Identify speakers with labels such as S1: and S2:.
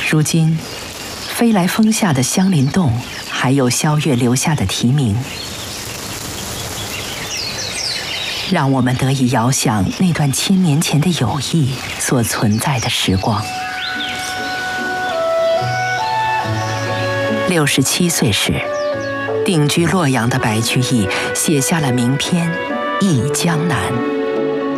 S1: 如今，飞来峰下的香林洞，还有萧月留下的题名，让我们得以遥想那段1000年前的友谊所存在的时光。67岁时，定居洛阳的白居易写下了名篇《忆江南》。